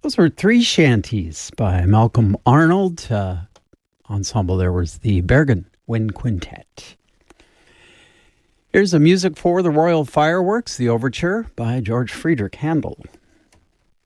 Those were three shanties by Malcolm Arnold. Ensemble there was the Bergen Wind Quintet. Here's the music for the Royal Fireworks, the Overture by George Friedrich Handel.